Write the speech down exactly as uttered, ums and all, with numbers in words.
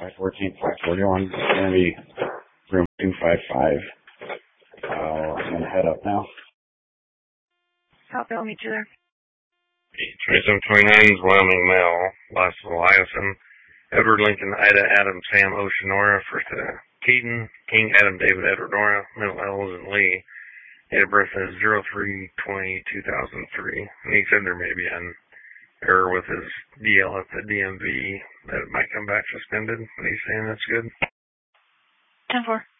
five fourteen, five forty-one. It's going to be room two five five. Uh, I'm going to head up now. Copy, I'll meet you there. twenty-seven twenty-nine is Wyoming Mail, Los Eliason, Edward Lincoln, Ida, Adam, Sam, Ocean, Nora, first uh, Keaton, King, Adam, David, Edward, Nora, middle L's, and Lee. Date of birth is zero three twenty two thousand three. And he said there may be an error with his D L at the D M V that it might come back suspended, but he's saying that's good. ten four.